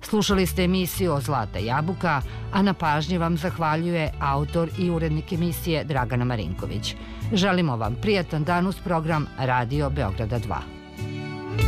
Slušali ste emisiju Zlata jabuka, a na pažnji vam zahvaljuje autor i urednik emisije Dragana Marinković. Želimo vam prijatan dan uz program Radio Beograda 2.